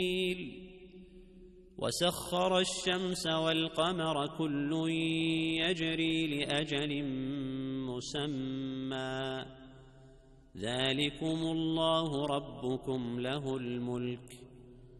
وسخر الشمس والقمر كل يجري لأجل مسمى ذلكم الله ربكم له الملك